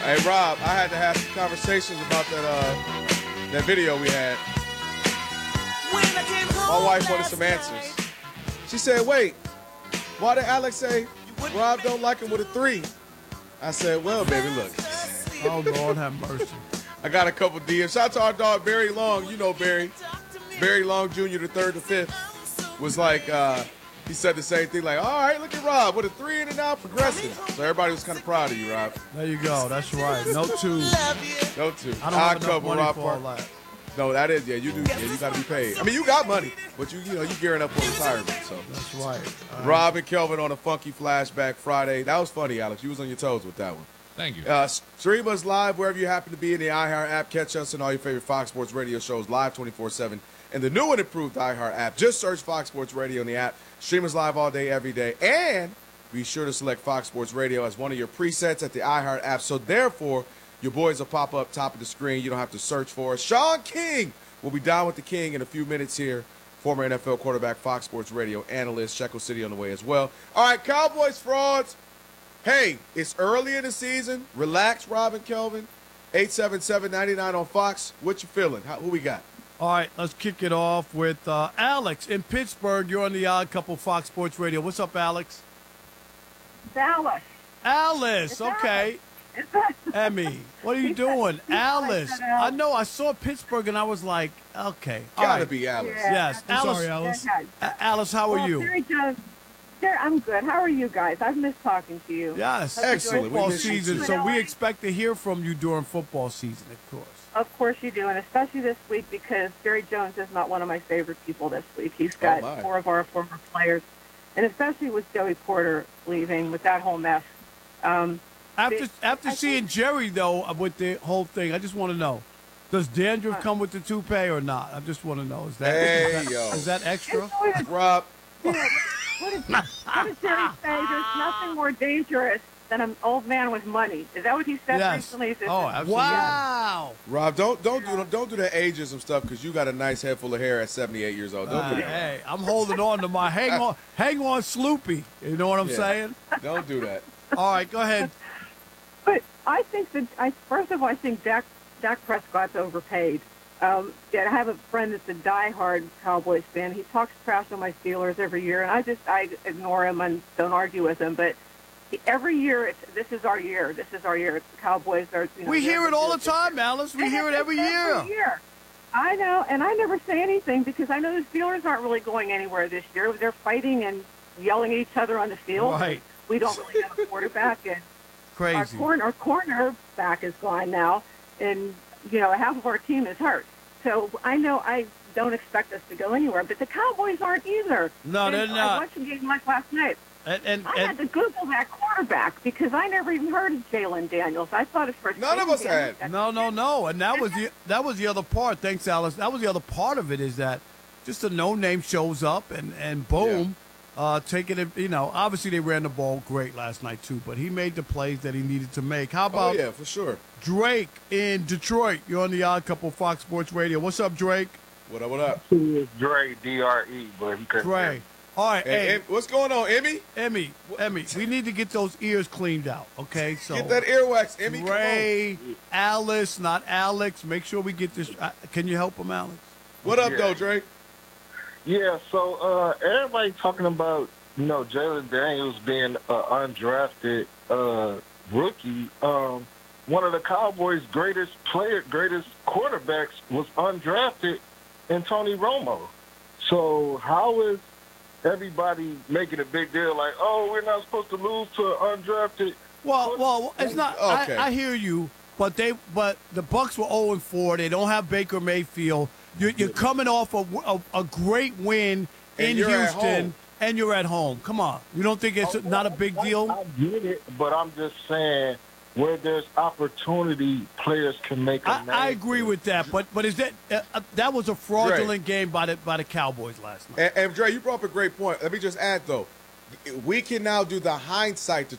Hey, Rob, I had to have some conversations about that video we had. My wife wanted some answers. She said, wait, why did Alex say Rob don't like him with a 3? I said, well, baby, look. Oh, Lord have mercy. I got a couple DMs. Shout out to our dog, Barry Long. You know Barry. Barry Long Jr., the 3rd to 5th, was like, he said the same thing, like, all right, look at Rob with a 3 in and out, progressing. So everybody was kind of proud of you, Rob. There you go. That's right. No 2. No 2. I don't have enough money for all that. No, that is, you do. Yeah, you got to be paid. I mean, you got money, but you gearing up for retirement. So that's right. Rob and Kelvin on a funky flashback Friday. That was funny, Alex. You was on your toes with that one. Thank you. Stream us live wherever you happen to be in the iHeart app. Catch us on all your favorite Fox Sports Radio shows live 24/7. And the new and improved iHeart app. Just search Fox Sports Radio in the app. Stream us live all day, every day. And be sure to select Fox Sports Radio as one of your presets at the iHeart app. So therefore, your boys will pop up top of the screen. You don't have to search for us. Sean King will be down with the King in a few minutes here. Former NFL quarterback, Fox Sports Radio analyst, Shekel City on the way as well. All right, Cowboys frauds. Hey, it's early in the season. Relax, Rob and Kelvin. 877-99 on Fox. What you feeling? Who we got? All right, let's kick it off with Alex in Pittsburgh. You're on the Odd Couple Fox Sports Radio. What's up, Alex? It's Alice. Alice, it's okay. Alice. Emmy, what are you doing? Alice. I know, I saw Pittsburgh and I was like, okay. Gotta be Alice. Yeah. Yes. I'm Alice, sorry, Alice. Alice, how are you? Terry Jones. Terry, I'm good. How are you guys? I've missed talking to you. Yes. Excellent. Football We miss you season, too. so we expect to hear from you during football season, of course. Of course you do, and especially this week because Jerry Jones is not one of my favorite people this week. He's got 4 of our former players, and especially with Joey Porter leaving with that whole mess. After seeing Jerry, though, with the whole thing, I just want to know, does dandruff come with the toupee or not? I just want to know. Is that extra? Rob. What did Jerry say? There's nothing more dangerous than an old man with money. Is that what he said recently? He said, oh, absolutely. Wow. Rob, don't do that ageism stuff because you got a nice head full of hair at 78 years old. Don't do that. Hey, I'm holding on to my hang on, Sloopy. You know what I'm saying? Don't do that. All right, go ahead. But I think first of all, I think Dak Prescott's overpaid. I have a friend that's a diehard Cowboys fan. He talks trash on my Steelers every year, and I ignore him and don't argue with him. But every year, this is our year. This is our year. It's the Cowboys are. We hear it all the time, Alice. We hear it every year. I know, and I never say anything because I know the Steelers aren't really going anywhere this year. They're fighting and yelling at each other on the field. Right. We don't really have a quarterback, and crazy. Our cornerback is gone now, and half of our team is hurt. So I know I don't expect us to go anywhere, but the Cowboys aren't either. No, they're not. I watched a game like last night. And I had to Google that quarterback because I never even heard of Jalen Daniels. I thought his first. None of us had. No, and that was the other part. Thanks, Alice. That was the other part of it is that just a no-name shows up and boom, taking it. Obviously they ran the ball great last night too, but he made the plays that he needed to make. How about? Oh yeah, for sure. Drake in Detroit. You're on the Odd Couple Fox Sports Radio. What's up, Drake? What up? What up? It's Dre, D-R-E, but he couldn't. Dre. All right, hey, what's going on, Emmy? Emmy, we need to get those ears cleaned out, okay? So get that earwax, Emmy. Ray, Alice, not Alex. Make sure we get this. Can you help him, Alex? What up, though, Drake? Yeah, so everybody talking about Jalen Daniels being an undrafted rookie. One of the Cowboys' greatest quarterbacks was undrafted in Tony Romo. So how is everybody making a big deal like, oh, we're not supposed to lose to an undrafted? Well, it's not. Okay. I hear you, but the Bucs were 0-4. They don't have Baker Mayfield. You're coming off a great win in Houston, and you're at home. Come on, you don't think it's not a big deal? I get it, but I'm just saying where there's opportunity, players can make a name. I agree with that, but is that was a fraudulent game by the Cowboys last night? And Dre, you brought up a great point. Let me just add though, we can now do the hindsight